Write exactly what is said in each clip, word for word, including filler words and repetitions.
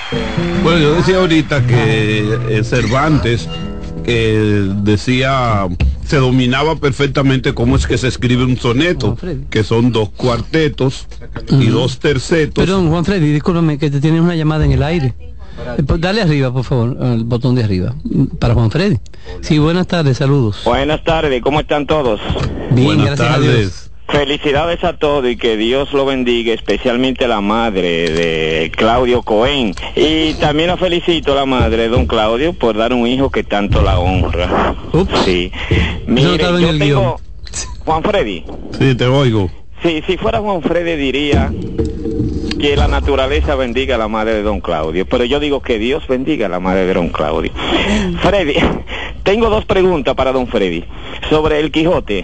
Bueno, yo decía ahorita que eh, Cervantes que decía, se dominaba perfectamente cómo es que se escribe un soneto, que son dos cuartetos y Ujú. dos tercetos. Perdón, Juan Freddy, discúlpame que te tienes una llamada en el aire. Eh, pues, Dale arriba, por favor, el botón de arriba. Para Juan Freddy. Sí, buenas tardes, saludos. Buenas tardes, ¿cómo están todos? Bien, Buenas gracias a tardes. Dios. Felicidades a todos y que Dios lo bendiga, especialmente a la madre de Claudio Cohen. Y también la felicito a la madre de don Claudio por dar un hijo que tanto la honra. Ups. Sí. Eso Mire, estaba en yo el tengo... guión. Juan Freddy, Sí, te oigo. sí, si fuera Juan Freddy diría que la naturaleza bendiga a la madre de don Claudio, pero yo digo que Dios bendiga a la madre de don Claudio. Freddy, tengo dos preguntas para don Freddy sobre el Quijote.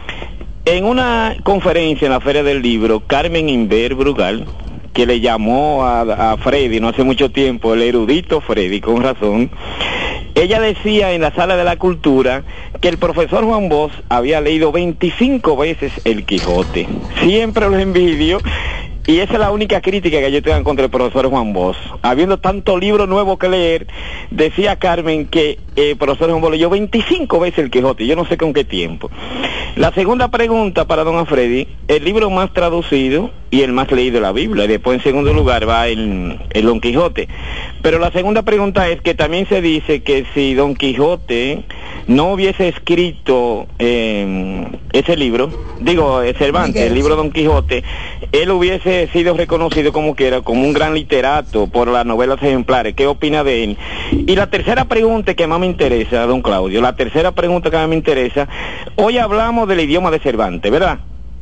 En una conferencia en la Feria del Libro, Carmen Inver Brugal, que le llamó a, a Freddy no hace mucho tiempo, el erudito Freddy, con razón, ella decía en la Sala de la Cultura que el profesor Juan Bosch había leído veinticinco veces el Quijote. Siempre lo envidio. Y esa es la única crítica que yo tengo contra el profesor Juan Bosch. Habiendo tanto libro nuevo que leer, decía Carmen que el profesor Juan Bosch leyó veinticinco veces el Quijote, yo no sé con qué tiempo. La segunda pregunta para don Freddy, el libro más traducido y el más leído de la Biblia, y después en segundo lugar va el, el Don Quijote. Pero la segunda pregunta es que también se dice que si Don Quijote no hubiese escrito eh, ese libro, digo, eh, Cervantes, el libro Don Quijote, él hubiese sido reconocido como que era, como un gran literato por las novelas ejemplares. ¿Qué opina de él? Y la tercera pregunta que más me interesa, don Claudio, la tercera pregunta que más me interesa, hoy hablamos del idioma de Cervantes, ¿verdad?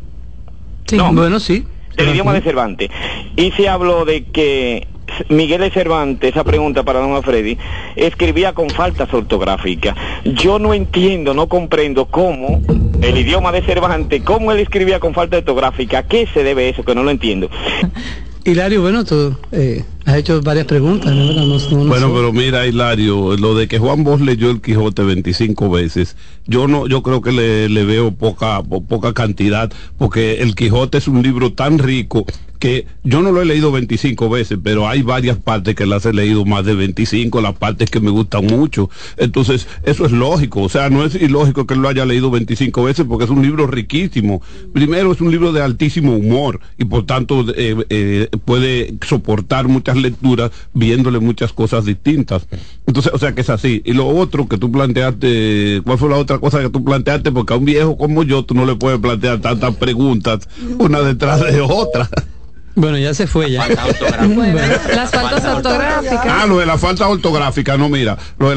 Sí, No. bueno, sí. Del idioma de Cervantes. Y se habló de que Miguel de Cervantes, esa pregunta para don Freddy, escribía con faltas ortográficas. Yo no entiendo, no comprendo cómo el idioma de Cervantes, cómo él escribía con falta ortográfica. ¿A qué se debe eso? Que no lo entiendo. Hilario, bueno, tú eh, has hecho varias preguntas, ¿no? No, no, no Bueno, sé. pero mira, Hilario, lo de que Juan Bosch leyó el Quijote veinticinco veces, yo no, yo creo que le, le veo poca, po- poca cantidad, porque el Quijote es un libro tan rico que yo no lo he leído veinticinco veces, pero hay varias partes que las he leído más de veinticinco, las partes que me gustan mucho. Entonces, eso es lógico, o sea, no es ilógico que él lo haya leído veinticinco veces, porque es un libro riquísimo. Primero, es un libro de altísimo humor, y por tanto eh, eh, puede soportar muchas lecturas, viéndole muchas cosas distintas. Entonces, o sea que es así. Y lo otro que tú planteaste, ¿cuál fue la otra cosa que tú planteaste? Porque a un viejo como yo, tú no le puedes plantear tantas preguntas, una detrás de otra. Bueno, ya se fue ya. Bueno, las faltas ortográficas. Ah, lo de la falta ortográfica, no, mira, lo de